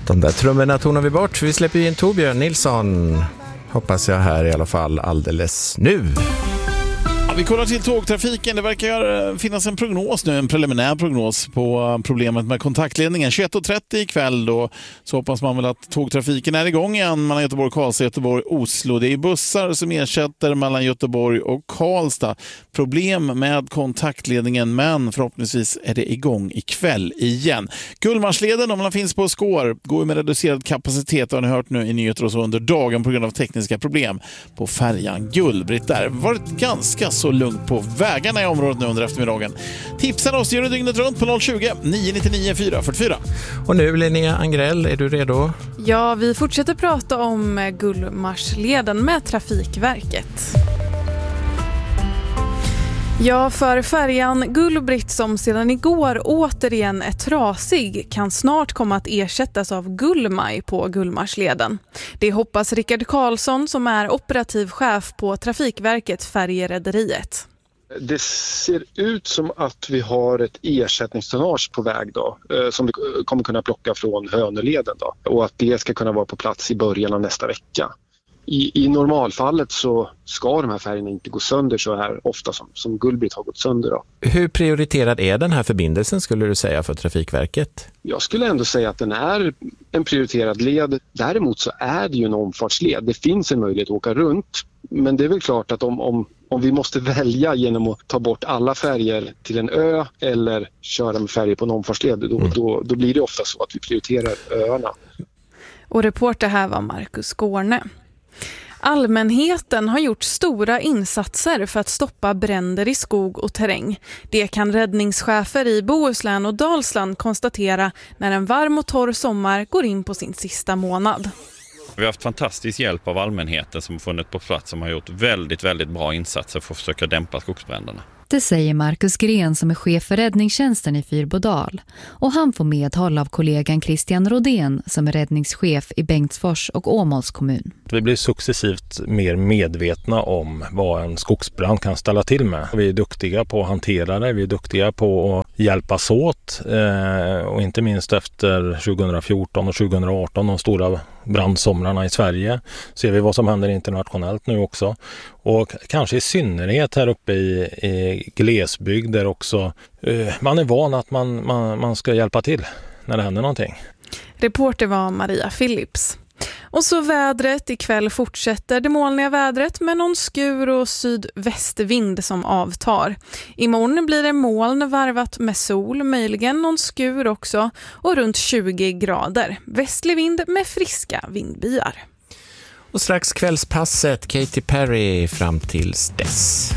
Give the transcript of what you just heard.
De där trummorna tonar vi bort. Vi släpper in Torbjörn Nilsson. Hoppas jag här i alla fall alldeles nu. Ja, vi kollar till tågtrafiken. Det verkar finnas en prognos nu, en preliminär prognos på problemet med kontaktledningen. 21.30 ikväll då, så hoppas man väl att tågtrafiken är igång igen mellan Göteborg, Karlstad, Göteborg, Oslo. Det är bussar som ersätter mellan Göteborg och Karlstad. Problem med kontaktledningen, men förhoppningsvis är det igång ikväll igen. Gullmarsleden, om man finns på Skår, går med reducerad kapacitet, har ni hört nu i nyheter och så under dagen på grund av tekniska problem på färjan Gullbritt. Där varit ganska så lugnt på vägarna i området nu under eftermiddagen. Tipsa oss, gör det dygnet runt på 020 999 444. Och nu Linnea Angrell, är du redo? Ja, vi fortsätter prata om Gullmarsleden med Trafikverket. Ja, för färjan Gullbritt som sedan igår återigen är trasig kan snart komma att ersättas av Gullmaj på Gullmarsleden. Det hoppas Rickard Karlsson som är operativ chef på Trafikverket Färjerederiet. Det ser ut som att vi har ett ersättningstonnage på väg då, som vi kommer kunna plocka från Hönöleden då, och att det ska kunna vara på plats i början av nästa vecka. I normalfallet så ska de här färgerna inte gå sönder så här ofta som Gullbritt har gått sönder då. Hur prioriterad är den här förbindelsen skulle du säga för Trafikverket? Jag skulle ändå säga att den är en prioriterad led. Däremot så är det ju en omfartsled. Det finns en möjlighet att åka runt. Men det är väl klart att om vi måste välja genom att ta bort alla färger till en ö eller köra med färger på en omfartsled, då blir det ofta så att vi prioriterar öarna. Och reporter här var Marcus Gårne. Allmänheten har gjort stora insatser för att stoppa bränder i skog och terräng. Det kan räddningschefer i Bohuslän och Dalsland konstatera när en varm och torr sommar går in på sin sista månad. Vi har haft fantastisk hjälp av allmänheten som funnits på plats, som har gjort väldigt, väldigt bra insatser för att försöka dämpa skogsbränderna. Det säger Marcus Gren som är chef för räddningstjänsten i Fyrbodal. Och han får medhåll av kollegan Christian Rodén som är räddningschef i Bengtsfors och Åmåls kommun. Vi blir successivt mer medvetna om vad en skogsbrand kan ställa till med. Vi är duktiga på att hantera det, vi är duktiga på att hjälpas åt. Och inte minst efter 2014 och 2018, de stora brandsomrarna i Sverige, ser vi vad som händer internationellt nu också. Och kanske i synnerhet här uppe i glesbygd där också man är van att man ska hjälpa till när det händer någonting. Reporter var Maria Phillips. Och så vädret. Ikväll fortsätter det molniga vädret med någon skur och sydvästvind som avtar. Imorgon blir det moln varvat med sol, möjligen någon skur också, och runt 20 grader. Västlig vind med friska vindbyar. Och strax kvällspasset, Katy Perry fram tills dess.